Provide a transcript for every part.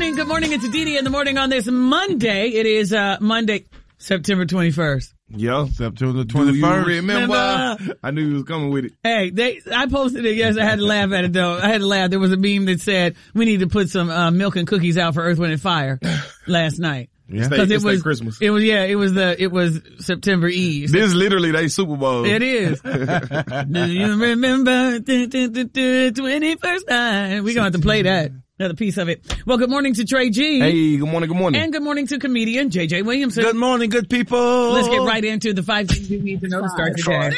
morning. Good morning. It's Didi in the morning on this Monday. It is Monday, September 21st. Yo, September 21st. Do you remember? I knew you was coming with it. Hey, I posted it yesterday. I had to laugh at it though. I had to laugh. There was a meme that said we need to put some milk and cookies out for Earth, Wind and Fire last night. Yeah, because it was Christmas. It was September Eve. This is literally their Super Bowl. It is. Do you remember 21st night? We're gonna have to play that. Another piece of it. Well, good morning to Trey G. Hey, good morning, good morning. And good morning to comedian JJ Williamson. Good morning, good people. Let's get right into the 5 things you need to know to start the day.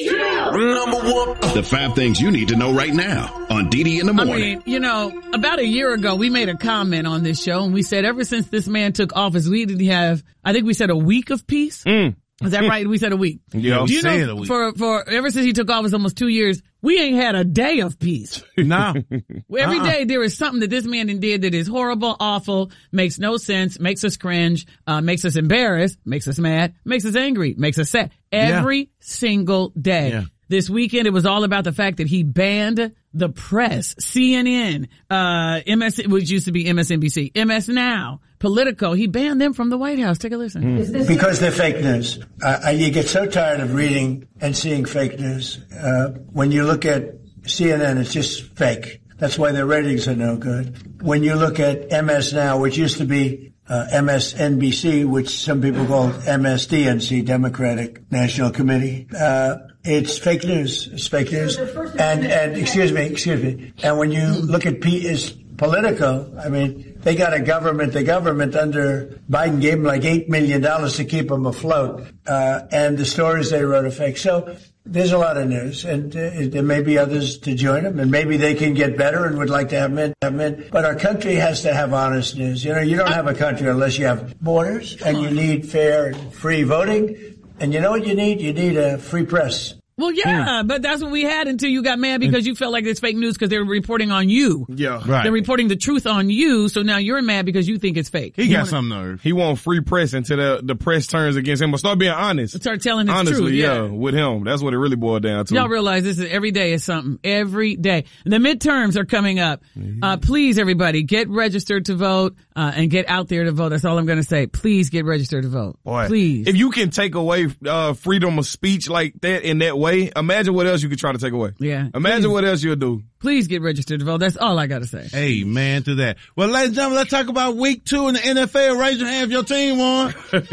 The 5 things you need to know right now on Didi in the morning. I mean, about a year ago, we made a comment on this show and we said ever since this man took office, we didn't have, I think we said a week of peace. Is that right? We said a week. Yeah, do you know, for ever since he took office almost 2 years, we ain't had a day of peace. No. Every day there is something that this man did that is horrible, awful, makes no sense, makes us cringe, makes us embarrassed, makes us mad, makes us angry, makes us sad. Every single day. Yeah. This weekend, it was all about the fact that he banned the press, CNN, MS, which used to be MSNBC, MS Now, Politico. He banned them from the White House. Take a listen. Because they're fake news. You get so tired of reading and seeing fake news. When you look at CNN, it's just fake. That's why their ratings are no good. When you look at MS Now, which used to be MSNBC, which some people call MSDNC, Democratic National Committee, it's fake news. It's fake news. And excuse me. And when you look at Politico, I mean, they got the government under Biden gave them like $8 million to keep them afloat. And the stories they wrote are fake. So there's a lot of news, and there may be others to join them, and maybe they can get better and would like to have them in. But our country has to have honest news. You don't have a country unless you have borders, and you need fair and free voting. And you know what you need? You need a free press. Well, yeah, but that's what we had until you got mad because you felt like it's fake news because they were reporting on you. Yeah. Right. They're reporting the truth on you, so now you're mad because you think it's fake. He got some nerve. He want free press until the press turns against him. But start being honest. Start telling the Honestly, truth. yeah, with him. That's what it really boiled down to. Y'all realize this is every day is something. Every day. The midterms are coming up. Please, everybody, get registered to vote and get out there to vote. That's all I'm going to say. Please get registered to vote. Boy, please. If you can take away freedom of speech like that in that way, imagine what else you could try to take away. Yeah. Imagine what else you'll do. Please get registered to vote. That's all I got to say. Amen to that. Well, ladies and gentlemen, let's talk about week 2 in the NFL. Raise your hand if your team won.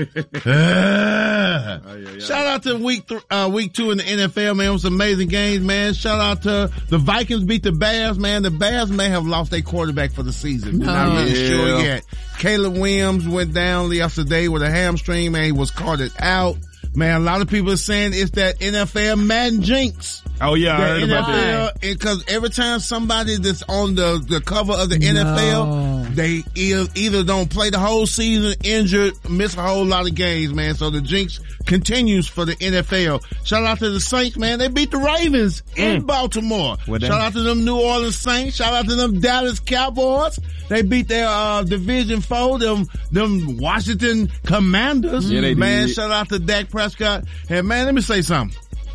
Shout out to week 2 in the NFL, man. It was amazing games, man. Shout out to the Vikings beat the Bears, man. The Bears may have lost their quarterback for the season. We're not really sure yet. Caleb Williams went down yesterday with a hamstring, man. He was carted out. Man, a lot of people are saying it's that NFL Madden jinx. Oh yeah, I heard about that. Because every time somebody that's on the cover of the NFL, they either don't play the whole season, injured, miss a whole lot of games, man. So the jinx continues for the NFL. Shout out to the Saints, man. They beat the Ravens in Baltimore. Shout out to them New Orleans Saints. Shout out to them Dallas Cowboys. They beat their Division 4, them Washington Commanders. Yeah, they man, did. shout out to Dak Prescott. And man, let me say something.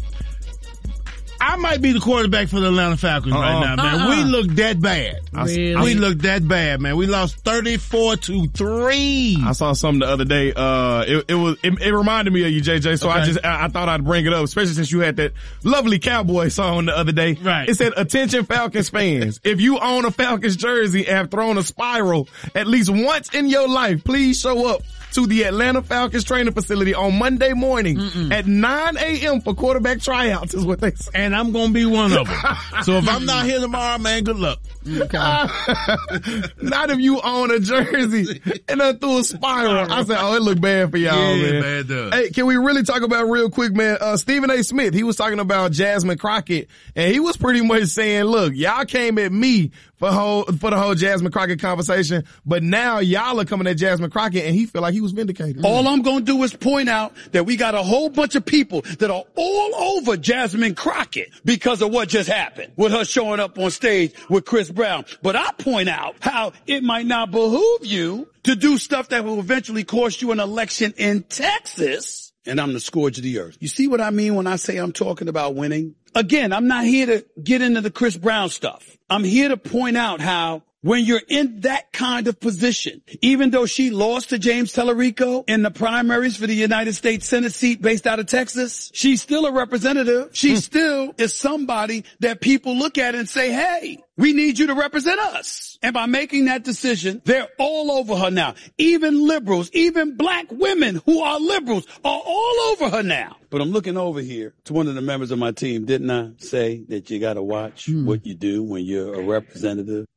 I might be the quarterback for the Atlanta Falcons right now, man. We look that bad. Really? We look that bad, man. We lost 34-3. I saw something the other day. It reminded me of you, JJ. So I thought I'd bring it up, especially since you had that lovely Cowboy song the other day. Right. It said, "Attention Falcons fans. If you own a Falcons jersey and have thrown a spiral at least once in your life, please show up to the Atlanta Falcons training facility on Monday morning at 9 a.m. for quarterback tryouts," is what they say. And I'm going to be one of them. So if I'm not here tomorrow, man, good luck. Okay. Not if you own a jersey and then threw a spiral. I said, it looked bad for y'all, man. Man, it does. Hey, can we really talk about real quick, man? Stephen A. Smith, he was talking about Jasmine Crockett, and he was pretty much saying, look, y'all came at me for the whole Jasmine Crockett conversation, but now y'all are coming at Jasmine Crockett, and he felt like he was vindicated. All I'm going to do is point out that we got a whole bunch of people that are all over Jasmine Crockett because of what just happened with her showing up on stage with Chris Brown. But I point out how it might not behoove you to do stuff that will eventually cost you an election in Texas. And I'm the scourge of the earth. You see what I mean when I say I'm talking about winning? Again, I'm not here to get into the Chris Brown stuff. I'm here to point out how when you're in that kind of position, even though she lost to James Tallarico in the primaries for the United States Senate seat based out of Texas, she's still a representative. She still is somebody that people look at and say, hey, we need you to represent us. And by making that decision, they're all over her now. Even liberals, even black women who are liberals are all over her now. But I'm looking over here to one of the members of my team. Didn't I say that you got to watch what you do when you're a representative?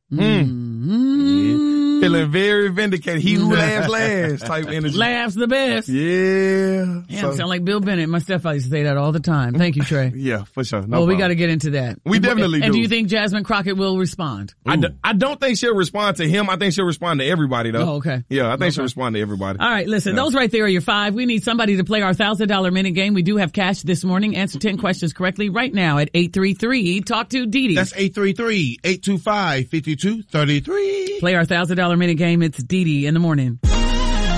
Feeling very vindicated. He who laughs last type energy. Laughs the best. Yeah. Damn, sound like Bill Bennett. My stepfather used to say that all the time. Thank you, Trey. Yeah, for sure. No problem. We got to get into that. We definitely do. And do you think Jasmine Crockett will respond? I don't think she'll respond to him. I think she'll respond to everybody, though. Oh, okay. Yeah, I think she'll respond to everybody. All right, listen, those right there are your 5. We need somebody to play our $1,000 minute game. We do have cash this morning. Answer 10 questions correctly right now at 833. Talk to Dee Dee. That's 833-825-5233. Play our $1,000 minute game. It's Dee Dee in the morning.